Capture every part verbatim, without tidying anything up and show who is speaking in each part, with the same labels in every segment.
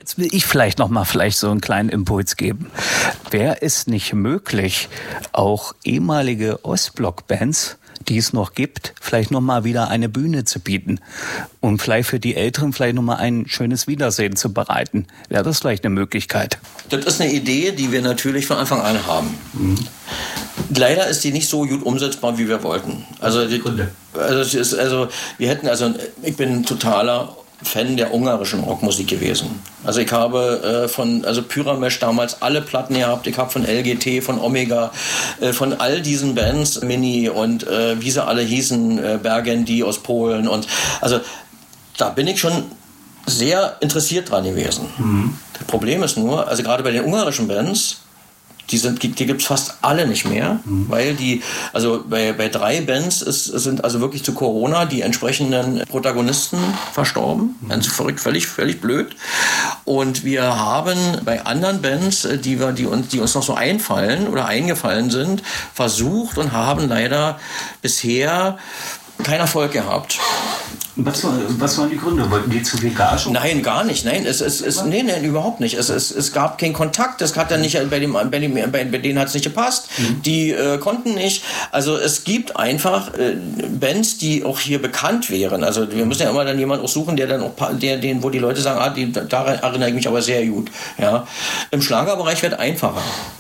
Speaker 1: Jetzt will ich vielleicht noch mal vielleicht so einen kleinen Impuls geben. Wäre es nicht möglich, auch ehemalige Ostblock-Bands, die es noch gibt, vielleicht noch mal wieder eine Bühne zu bieten und vielleicht für die Älteren vielleicht noch mal ein schönes Wiedersehen zu bereiten? Wäre das vielleicht eine Möglichkeit?
Speaker 2: Das ist eine Idee, die wir natürlich von Anfang an haben. Mhm. Leider ist die nicht so gut umsetzbar, wie wir wollten. Also, die, also, es ist, also wir hätten, also ich bin ein totaler Fan der ungarischen Rockmusik gewesen. Also ich habe äh, von also Pyramesh damals alle Platten gehabt. Ich habe von L G T, von Omega, äh, von all diesen Bands, Mini und äh, wie sie alle hießen, äh, Bergendi aus Polen. Und also da bin ich schon sehr interessiert dran gewesen. Mhm. Das Problem ist nur, also gerade bei den ungarischen Bands, Die, sind, die gibt es fast alle nicht mehr, mhm. weil die, also bei, bei drei Bands ist, sind also wirklich zu Corona die entsprechenden Protagonisten verstorben. Mhm. Ganz verrückt, völlig, völlig blöd. Und wir haben bei anderen Bands, die, wir, die, uns, die uns noch so einfallen oder eingefallen sind, versucht und haben leider bisher keinen Erfolg gehabt.
Speaker 3: Was, war, was waren die Gründe? Wollten die zu viel Gage?
Speaker 2: Nein, gar nicht. Nein, es, es, es, nee, nee, überhaupt nicht. Es, es, es gab keinen Kontakt. Es hat dann nicht, bei, dem, bei, dem, bei, bei denen hat es nicht gepasst. Mhm. Die äh, konnten nicht. Also es gibt einfach äh, Bands, die auch hier bekannt wären. Also wir müssen ja immer dann jemanden auch suchen, der dann auch, der, den, wo die Leute sagen, ah, die, daran erinnere ich mich aber sehr gut. Ja. Im Schlagerbereich wird einfacher.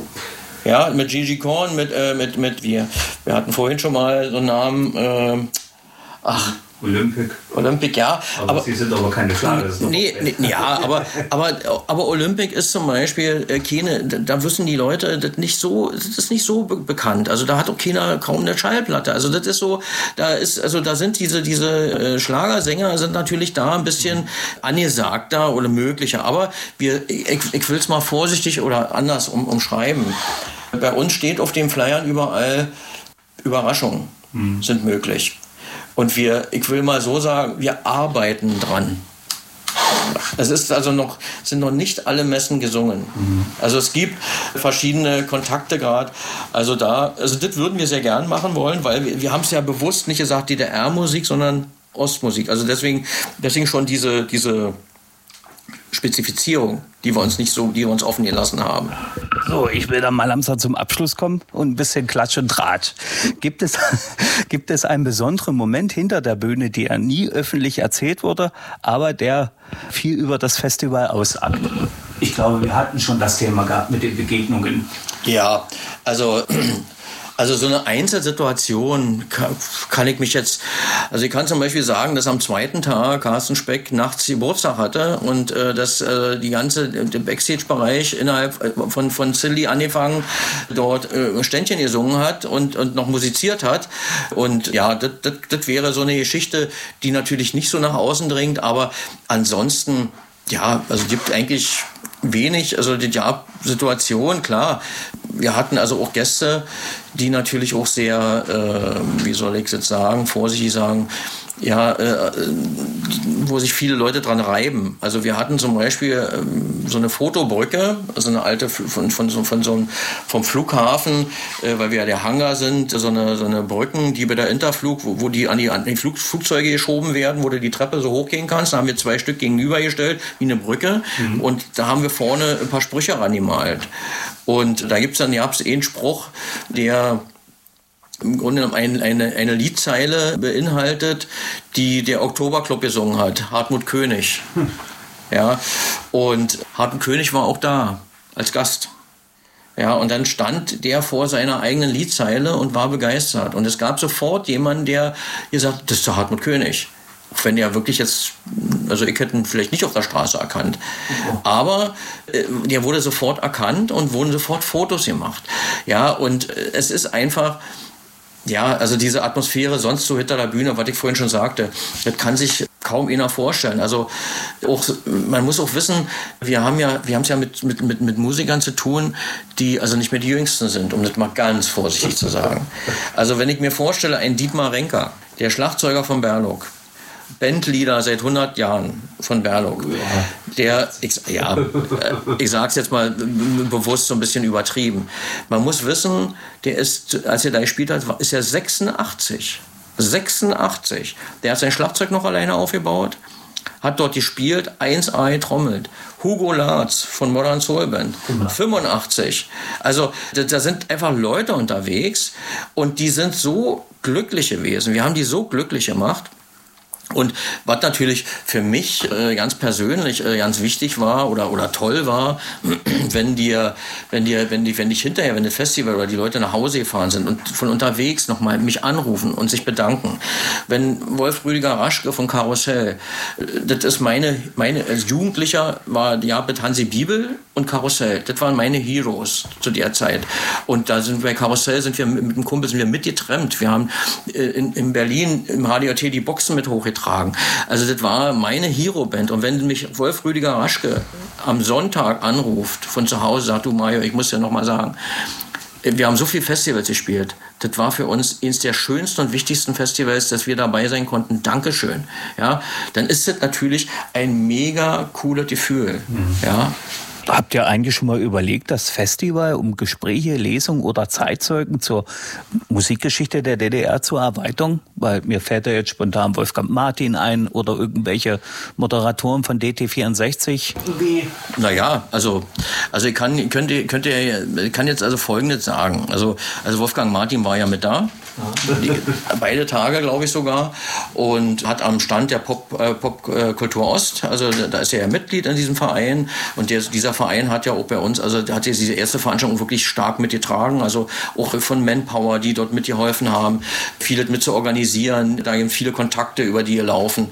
Speaker 2: Ja, mit Gigi Korn, mit, äh, mit, mit wir, wir hatten vorhin schon mal so einen Namen, äh, ach,
Speaker 3: Olympic.
Speaker 2: Olympic, ja.
Speaker 3: Aber, aber sie sind aber keine Schlager.
Speaker 2: Nee, nee, ja, aber, aber, aber Olympic ist zum Beispiel keine, da wissen die Leute, das nicht so, das ist nicht so be- bekannt. Also da hat auch keiner kaum eine Schallplatte. Also das ist so, da ist, also da sind diese, diese Schlagersänger sind natürlich da ein bisschen angesagter oder möglicher. Aber wir, ich, ich will es mal vorsichtig oder anders um, umschreiben. Bei uns steht auf den Flyern überall Überraschungen hm. sind möglich. Und wir, ich will mal so sagen, wir arbeiten dran. Es ist also noch, sind noch nicht alle Messen gesungen. Mhm. Also es gibt verschiedene Kontakte gerade. Also da, also das würden wir sehr gern machen wollen, weil wir, wir haben es ja bewusst nicht gesagt D D R-Musik, sondern Ostmusik. Also deswegen, deswegen schon diese, diese Spezifizierung, die wir uns nicht so, die wir uns offen gelassen haben.
Speaker 1: So, ich will dann mal langsam zum Abschluss kommen und ein bisschen Klatsch und Tratsch. Gibt es, gibt es einen besonderen Moment hinter der Bühne, der nie öffentlich erzählt wurde, aber der viel über das Festival aussagt?
Speaker 3: Ich glaube, wir hatten schon das Thema gehabt mit den Begegnungen.
Speaker 2: Ja, also Also so eine Einzelsituation kann, kann ich mich jetzt, also ich kann zum Beispiel sagen, dass am zweiten Tag Carsten Speck nachts Geburtstag hatte und äh, dass äh, die ganze, der Backstage-Bereich innerhalb von, von Silly angefangen dort äh, Ständchen gesungen hat und, und noch musiziert hat. Und ja, das, das, das wäre so eine Geschichte, die natürlich nicht so nach außen dringt, aber ansonsten, ja, also gibt eigentlich wenig, also die ja, Situation, klar. Wir hatten also auch Gäste, die natürlich auch sehr, äh, wie soll ich jetzt sagen, vorsichtig sagen, ja, äh, wo sich viele Leute dran reiben. Also wir hatten zum Beispiel ähm, so eine Fotobrücke, also eine alte von, von, von, von so einem, vom Flughafen, äh, weil wir ja der Hangar sind, so eine, so eine Brücken, die bei der Interflug, wo, wo die an die, an die Flug, Flugzeuge geschoben werden, wo du die Treppe so hochgehen kannst. Da haben wir zwei Stück gegenübergestellt, wie eine Brücke. Mhm. Und da haben wir vorne ein paar Sprüche rangemalt. Und da gibt's dann, gab's einen Spruch, der im Grunde eine, eine, eine Liedzeile beinhaltet, die der Oktoberclub gesungen hat, Hartmut König. Hm. Ja, und Hartmut König war auch da als Gast. Ja, und dann stand der vor seiner eigenen Liedzeile und war begeistert. Und es gab sofort jemanden, der gesagt hat, das ist der Hartmut König. Auch wenn er wirklich jetzt, also ich hätte ihn vielleicht nicht auf der Straße erkannt. Aber äh, der wurde sofort erkannt und wurden sofort Fotos gemacht. Ja, und äh, es ist einfach, ja, also diese Atmosphäre sonst so hinter der Bühne, was ich vorhin schon sagte, das kann sich kaum einer vorstellen. Also auch, man muss auch wissen, wir haben ja, wir haben es ja mit, mit, mit, mit Musikern zu tun, die also nicht mehr die Jüngsten sind, um das mal ganz vorsichtig zu sagen. Also wenn ich mir vorstelle, ein Dietmar Renker, der Schlagzeuger von Berlok, Bandleader seit hundert Jahren von Berlok. Der, ich, ja, ich sag's jetzt mal bewusst so ein bisschen übertrieben. Man muss wissen, der ist, als er da gespielt hat, ist er sechsundachtzig. sechsundachtzig. Der hat sein Schlagzeug noch alleine aufgebaut, hat dort gespielt, eins A getrommelt. Hugo Latz von Modern Soul Band, fünfundachtzig. Also da, da sind einfach Leute unterwegs und die sind so glücklich gewesen. Wir haben die so glücklich gemacht. Und was natürlich für mich äh, ganz persönlich äh, ganz wichtig war oder oder toll war, wenn dir wenn dir wenn die wenn ich hinterher wenn das Festival oder die Leute nach Hause gefahren sind und von unterwegs nochmal mich anrufen und sich bedanken. Wenn Wolf Rüdiger Raschke von Karussell, äh, das ist meine meine als Jugendlicher war ja mit Hansi Bibel und Karussell, das waren meine Heroes zu der Zeit. Und da sind wir bei Karussell sind wir mit, mit dem Kumpel sind wir mitgetrennt. Wir haben äh, in, in Berlin im H D O T die Boxen mit hochgetragen. Also das war meine Hero-Band. Und wenn mich Wolf Rüdiger Raschke am Sonntag anruft von zu Hause, sagt, du Mario, ich muss dir noch mal sagen, wir haben so viele Festivals gespielt. Das war für uns eines der schönsten und wichtigsten Festivals, dass wir dabei sein konnten. Dankeschön. Ja, dann ist das natürlich ein mega cooles Gefühl. Mhm. Ja.
Speaker 1: Habt ihr eigentlich schon mal überlegt, das Festival um Gespräche, Lesungen oder Zeitzeugen zur Musikgeschichte der D D R zu erweitern? Weil mir fällt ja jetzt spontan Wolfgang Martin ein oder irgendwelche Moderatoren von D T vierundsechzig.
Speaker 2: Wie? Naja, also, also ich kann, könnt ihr, könnt ihr, ich kann jetzt also Folgendes sagen. Also, also Wolfgang Martin war ja mit da. Die, beide Tage, glaube ich sogar, und hat am Stand der Pop, äh, Popkultur Ost, also da ist er ja Mitglied in diesem Verein und der, dieser Verein hat ja auch bei uns, also hat ja diese erste Veranstaltung wirklich stark mitgetragen, also auch von Manpower, die dort mitgeholfen haben, vieles mit zu organisieren, da gibt es viele Kontakte, über die laufen.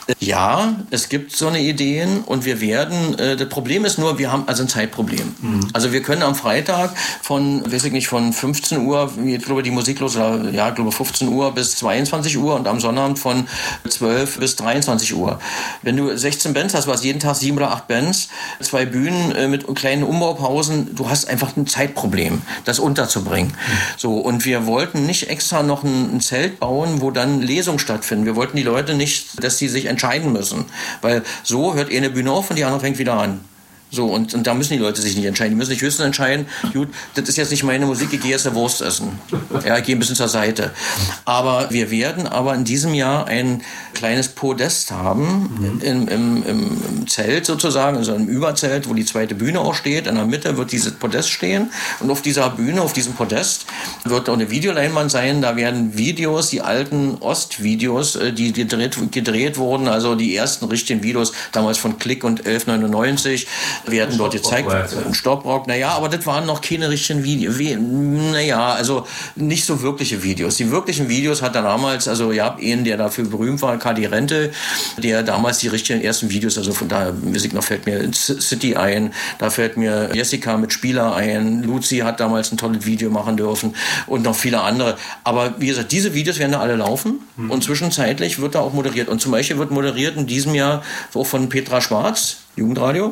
Speaker 2: Ja, es gibt so eine Ideen und wir werden, äh, das Problem ist nur, wir haben also ein Zeitproblem. Mhm. Also wir können am Freitag von, weiß ich nicht, von fünfzehn Uhr, ich glaube die Musik los, ja, ich glaube fünfzehn Uhr bis zweiundzwanzig Uhr und am Sonnabend von zwölf bis dreiundzwanzig Uhr. Wenn du sechzehn Bands hast, du hast jeden Tag sieben oder acht Bands, zwei Bühnen äh, mit kleinen Umbaupausen, du hast einfach ein Zeitproblem, das unterzubringen. Mhm. So, und wir wollten nicht extra noch ein, ein Zelt bauen, wo dann Lesungen stattfinden. Wir wollten die Leute nicht, dass sie sich entscheiden müssen, weil so hört eine Bühne auf und die andere fängt wieder an. So, und, und da müssen die Leute sich nicht entscheiden. Die müssen sich höchstens entscheiden, gut, das ist jetzt nicht meine Musik, ich gehe jetzt eine Wurst essen. Ja, ich gehe ein bisschen zur Seite. Aber wir werden aber in diesem Jahr ein kleines Podest haben, mhm. im, im, im Zelt sozusagen, also im Überzelt, wo die zweite Bühne auch steht. In der Mitte wird dieses Podest stehen. Und auf dieser Bühne, auf diesem Podest, wird auch eine Videoleinwand sein. Da werden Videos, die alten Ostvideos, die gedreht, gedreht wurden, also die ersten richtigen Videos, damals von Klick und elf neunundneunzig, werden dort gezeigt. Ein Stopprock, naja, aber das waren noch keine richtigen Videos. Naja, also nicht so wirkliche Videos. Die wirklichen Videos hat er damals, also ihr habt einen, der dafür berühmt war, Kadi Rente, der damals die richtigen ersten Videos, also von da, Musik noch fällt mir City ein, da fällt mir Jessica mit Spieler ein, Luzi hat damals ein tolles Video machen dürfen und noch viele andere. Aber wie gesagt, diese Videos werden da alle laufen mhm. und zwischenzeitlich wird da auch moderiert. Und zum Beispiel wird moderiert in diesem Jahr auch von Petra Schwarz, Jugendradio,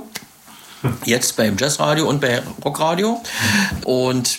Speaker 2: jetzt beim Jazzradio und bei Rockradio. Und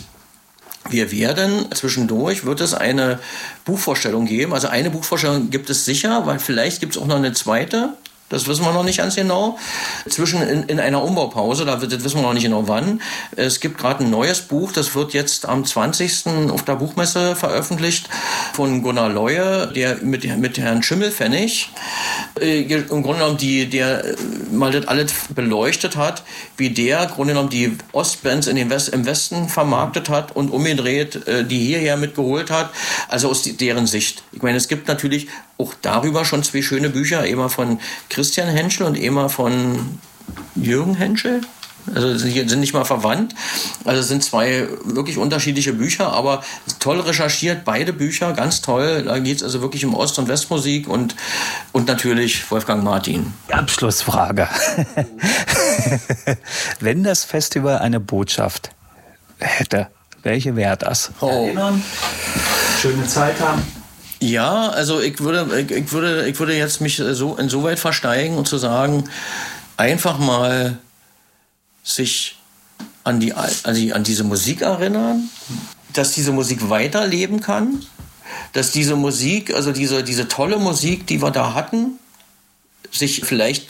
Speaker 2: wir werden zwischendurch, wird es eine Buchvorstellung geben. Also eine Buchvorstellung gibt es sicher, weil vielleicht gibt es auch noch eine zweite. Das wissen wir noch nicht ganz genau. Zwischen in, in einer Umbaupause, da wird, das wissen wir noch nicht genau wann. Es gibt gerade ein neues Buch, das wird jetzt am zwanzigsten auf der Buchmesse veröffentlicht von Gunnar Leue, der mit, mit Herrn Schimmelpfennig äh, im Grunde genommen die, der mal das alles beleuchtet hat, wie der im Grunde genommen die Ostbands in den West, im Westen vermarktet hat und umgedreht, äh, die hierher mitgeholt hat, also aus die, deren Sicht. Ich meine, es gibt natürlich auch darüber schon zwei schöne Bücher, immer von Christian Henschel und immer von Jürgen Henschel. Also sind nicht mal verwandt. Also es sind zwei wirklich unterschiedliche Bücher, aber toll recherchiert, beide Bücher, ganz toll. Da geht es also wirklich um Ost- und Westmusik und, und natürlich Wolfgang Martin.
Speaker 1: Abschlussfrage. Wenn das Festival eine Botschaft hätte, welche wäre das?
Speaker 3: Oh. Erinnern, schöne Zeit haben.
Speaker 2: Ja, also ich würde, ich würde, ich würde jetzt mich so insoweit versteigen und zu sagen, einfach mal sich an die, an die, an diese Musik erinnern, dass diese Musik weiterleben kann, dass diese Musik, also diese, diese tolle Musik, die wir da hatten, sich vielleicht doch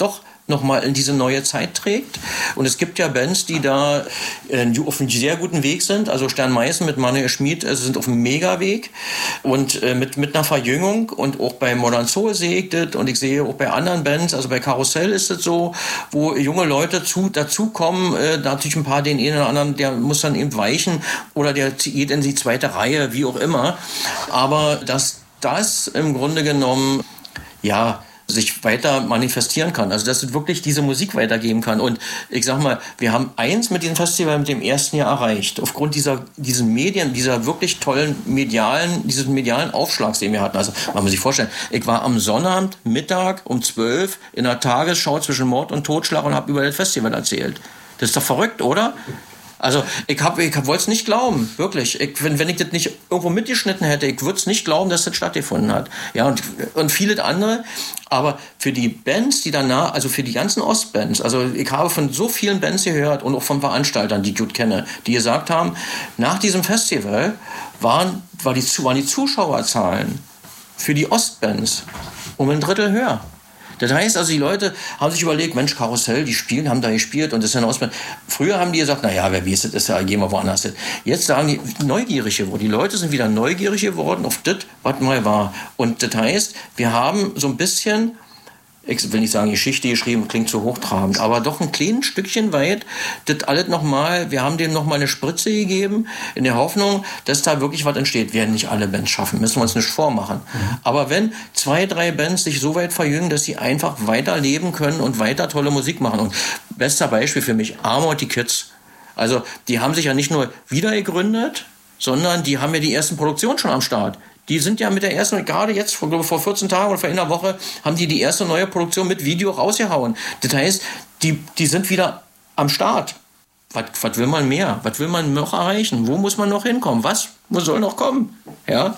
Speaker 2: nochmal in diese neue Zeit trägt. Und es gibt ja Bands, die da äh, auf einem sehr guten Weg sind. Also Stern Meißen mit Manuel Schmid also sind auf einem Megaweg und äh, mit, mit einer Verjüngung. Und auch bei Modern Soul sehe ich das. Und ich sehe auch bei anderen Bands, also bei Karussell ist es so, wo junge Leute zu, dazukommen. Äh, natürlich ein paar, den einen oder anderen, der muss dann eben weichen oder der geht in die zweite Reihe, wie auch immer. Aber dass das im Grunde genommen, ja, sich weiter manifestieren kann. Also, dass es wirklich diese Musik weitergeben kann. Und ich sag mal, wir haben eins mit diesem Festival mit dem ersten Jahr erreicht. Aufgrund dieser, diesen Medien, dieser wirklich tollen medialen, dieses medialen Aufschlags, den wir hatten. Also, man muss sich vorstellen, ich war am Sonnabend Mittag um zwölf in der Tagesschau zwischen Mord und Totschlag und habe über das Festival erzählt. Das ist doch verrückt, oder? Also ich, hab, ich wollte es nicht glauben, wirklich. Ich, wenn, wenn ich das nicht irgendwo mitgeschnitten hätte, ich würde es nicht glauben, dass das stattgefunden hat. Ja, und, und viele andere. Aber für die Bands, die danach, also für die ganzen Ostbands, also ich habe von so vielen Bands gehört und auch von Veranstaltern, die ich gut kenne, die gesagt haben, nach diesem Festival waren, war die, waren die Zuschauerzahlen für die Ostbands um ein Drittel höher. Das heißt also, die Leute haben sich überlegt, Mensch, Karussell, die spielen, haben da gespielt und das ist ja eine Ausbildung. Früher haben die gesagt, naja, wer weiß, das ist ja, gehen wir woanders hin. Jetzt sagen die, neugierig geworden. Die Leute sind wieder neugierig geworden auf das, was mal war. Und das heißt, wir haben so ein bisschen, ich will nicht sagen Geschichte geschrieben, klingt zu hochtrabend, aber doch ein kleines Stückchen weit, das alles nochmal, wir haben dem nochmal eine Spritze gegeben, in der Hoffnung, dass da wirklich was entsteht. Werden nicht alle Bands schaffen, müssen wir uns nicht vormachen. Mhm. Aber wenn zwei, drei Bands sich so weit verjüngen, dass sie einfach weiterleben können und weiter tolle Musik machen. Und bester Beispiel für mich, Amor die Kids. Also, die haben sich ja nicht nur wieder gegründet, sondern die haben ja die ersten Produktionen schon am Start. Die sind ja mit der ersten, gerade jetzt, vor, vor vierzehn Tagen oder vor einer Woche, haben die die erste neue Produktion mit Video rausgehauen. Das heißt, die, die sind wieder am Start. Was, was will man mehr? Was will man noch erreichen? Wo muss man noch hinkommen? Was soll noch kommen? Ja?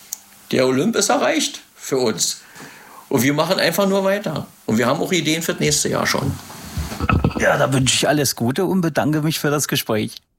Speaker 2: Der Olymp ist erreicht für uns. Und wir machen einfach nur weiter. Und wir haben auch Ideen für das nächste Jahr schon.
Speaker 1: Ja, da wünsche ich alles Gute und bedanke mich für das Gespräch.